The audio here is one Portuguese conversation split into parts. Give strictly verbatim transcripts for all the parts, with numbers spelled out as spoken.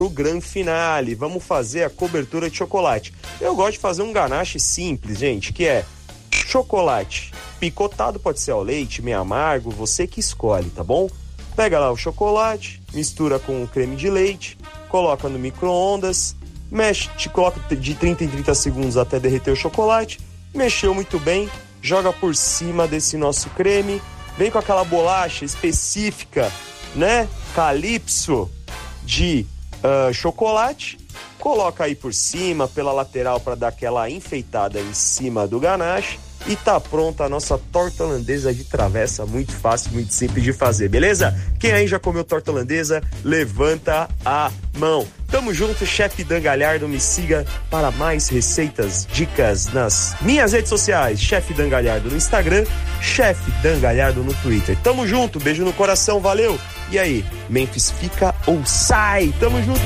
pro grande finale. Vamos fazer a cobertura de chocolate. Eu gosto de fazer um ganache simples, gente, que é chocolate picotado, pode ser ao leite, meio amargo, você que escolhe, tá bom? Pega lá o chocolate, mistura com o creme de leite, coloca no micro-ondas, mexe, te coloca de trinta em trinta segundos até derreter o chocolate, mexeu muito bem, joga por cima desse nosso creme, vem com aquela bolacha específica, né, Calypso, de uh, chocolate, coloca aí por cima, pela lateral, para dar aquela enfeitada em cima do ganache, e tá pronta a nossa torta holandesa de travessa, muito fácil, muito simples de fazer, beleza? Quem aí já comeu torta holandesa, levanta a mão. Tamo junto, chefe Dan Galhardo, me siga para mais receitas, dicas nas minhas redes sociais, chefe Dan Galhardo no Instagram, chefe Dan Galhardo no Twitter. Tamo junto, beijo no coração, valeu! E aí, Memphis fica ou sai? Tamo junto!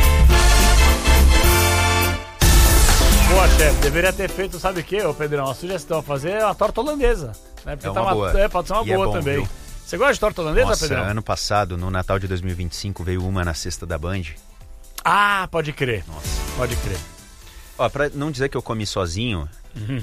Boa, chefe, deveria ter feito, sabe o que, ô Pedrão? A sugestão, fazer a torta holandesa, né? Porque é tá uma uma boa. É, pode ser uma e boa é bom, também. Viu? Você gosta de torta holandesa, Nossa, Pedrão? Ano passado, no Natal de dois mil e vinte e cinco, veio uma na cesta da Band. Ah, pode crer. Nossa. Pode crer. Ó, pra não dizer que eu comi sozinho... Uhum.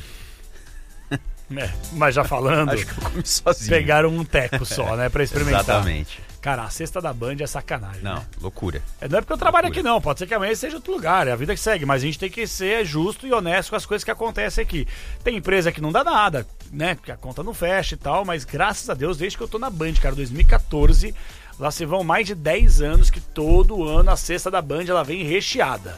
É, mas já falando... Acho que eu comi sozinho. Pegaram um teco só, né? Pra experimentar. Exatamente. Cara, a cesta da Band é sacanagem, Não, né? loucura. É, não é porque eu trabalho loucura. aqui não, pode ser que amanhã seja outro lugar, é a vida que segue, mas a gente tem que ser justo e honesto com as coisas que acontecem aqui. Tem empresa que não dá nada, né? Porque a conta não fecha e tal, mas graças a Deus, desde que eu tô na Band, cara, dois mil e catorze, lá se vão mais de dez anos que todo ano a cesta da Band ela vem recheada.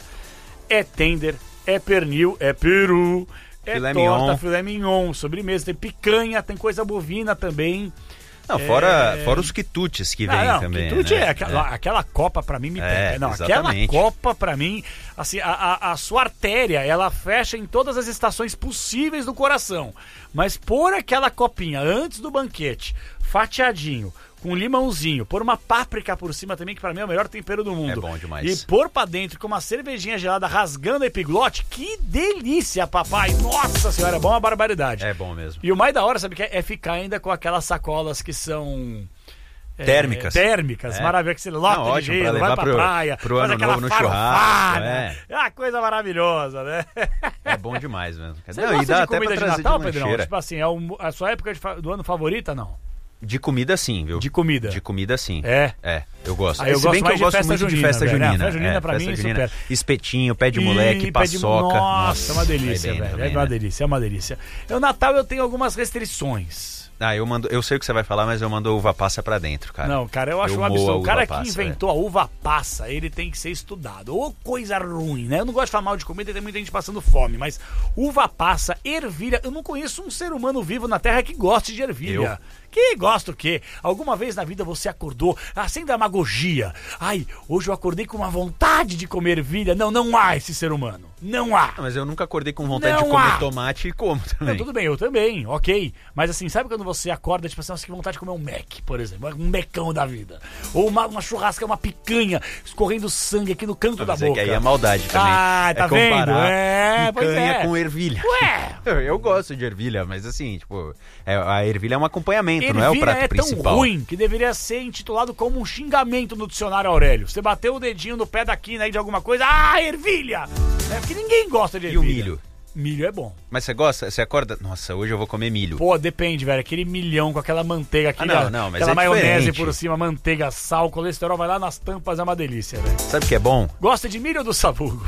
É tender, é pernil, é peru, é filé torta, mignon. filé mignon, sobremesa, tem picanha, tem coisa bovina também. Não, fora, É... fora os quitutes que vem não, não, também, quitute né? é, aquela, é. aquela copa pra mim me pega. É, não, exatamente. aquela copa pra mim, assim, a, a, a sua artéria, ela fecha em todas as estações possíveis do coração. Mas pôr aquela copinha antes do banquete, fatiadinho, com limãozinho, pôr uma páprica por cima também, que pra mim é o melhor tempero do mundo. É bom demais. E pôr pra dentro com uma cervejinha gelada rasgando a epiglote, que delícia, papai! Nossa senhora, é bom uma barbaridade. É bom mesmo. E o mais da hora, sabe o que é? É ficar ainda com aquelas sacolas que são... É, térmicas. Térmicas, é. maravilhoso, que você lota Não, de ótimo, gelo, pra vai levar pra pro, praia, pro faz ano aquela novo no farofada. churrasco. É. É uma coisa maravilhosa, né? É bom demais mesmo. Você Não, gosta e dá de até comida pra de trazer Natal, de Pedrão? lancheira. Tipo assim, é o- a sua época de fa- do ano favorita, não? De comida sim, viu? De comida. De comida sim. É? É, eu gosto. Ah, eu Se gosto bem que mais eu de gosto festa muito junina, de festa velho. junina. É, festa junina é, pra festa mim, junina. super. Espetinho, pé de moleque, Ih, pé de- paçoca. Nossa, é uma delícia, vai bem velho. também, É uma né? delícia, é uma delícia. No Natal eu tenho algumas restrições. Ah, eu mando, eu sei o que você vai falar, mas eu mando uva passa pra dentro, cara. Não, cara, eu acho Eu um absurdo. moo a O cara uva que passa, inventou a uva passa, ele tem que ser estudado. Ou coisa ruim, né? Eu não gosto de falar mal de comida, tem muita gente passando fome, mas uva passa, ervilha, eu não conheço um ser humano vivo na Terra que goste de ervilha. Eu? Que gosta o quê? Alguma vez na vida você acordou, ah, sem demagogia. Ai, hoje eu acordei com uma vontade de comer ervilha. Não, não há esse ser humano. Não há. Não, mas eu nunca acordei com vontade Não de comer há. tomate e como também. Não, tudo bem, eu também, ok. Mas assim, sabe quando você acorda, tipo assim, nossa, que vontade de comer um Mac, por exemplo, um mecão da vida. Ou uma, uma churrasca, uma picanha, escorrendo sangue aqui no canto Mas da é boca. que aí é maldade também. Ah, tá é comparar vendo? É, pois picanha é. com ervilha. Ué! Eu, eu gosto de ervilha, mas assim, tipo, é, a ervilha é um acompanhamento, não é o Ervilha prato é tão principal. ruim que deveria ser intitulado como um xingamento no dicionário Aurélio. Você bateu o dedinho no pé da quina aí de alguma coisa, ah, ervilha! É porque ninguém gosta de E ervilha. o milho? Milho é bom. Mas você gosta? Você acorda? Nossa, hoje eu vou comer milho. Pô, depende, velho. Aquele milhão com aquela manteiga aqui, Ah, não, não, mas aquela é maionese diferente. por cima, manteiga, sal, colesterol, vai lá nas tampas, é uma delícia, velho. Sabe o que é bom? Gosta de milho ou do sabugo?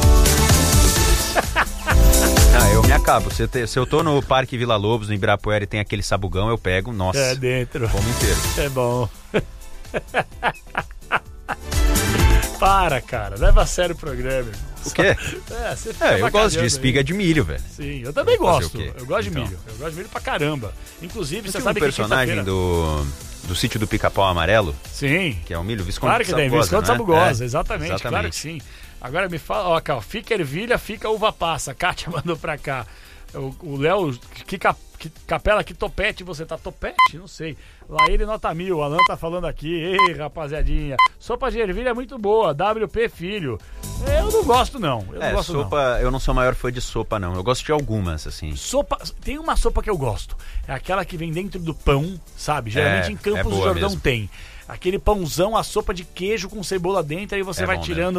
Ah, eu me acabo. Se eu, te- se eu tô no Parque Vila Lobos, no Ibirapuera, e tem aquele sabugão, eu pego, nossa, É dentro. como inteiro. É bom. Para, cara. Leva a sério o programa, irmão. O quê? É, você fica É, eu gosto avacalhando de espiga aí. de milho, velho. Sim, eu também Vou fazer gosto. o quê? Eu gosto de Então. milho. Eu gosto de milho pra caramba. Inclusive, Você você sabe sabe o que personagem quinta-feira- do, do sítio do Pica-Pau Amarelo, Sim. que é o milho Visconde Claro que tem, Sabugosa, Visconde né? Sabugosa, É, exatamente, claro que sim. Agora me fala, ó, cá, ó, fica ervilha, fica uva passa. A Kátia mandou pra cá. O- O Léo, que, cap- que capela, que topete você tá? Topete? Não sei. Lá ele nota mil, o Alan tá falando aqui. Ei, rapaziadinha. Sopa de ervilha é muito boa, W P Filho. Eu não gosto, não. Eu é, não gosto, sopa, não. eu não sou maior fã de sopa, não. Eu gosto de algumas, assim. Sopa, tem uma sopa que eu gosto. É aquela que vem dentro do pão, sabe? Geralmente É, em Campos é do boa Jordão mesmo. tem. Aquele pãozão, a sopa de queijo com cebola dentro, aí você É vai bom tirando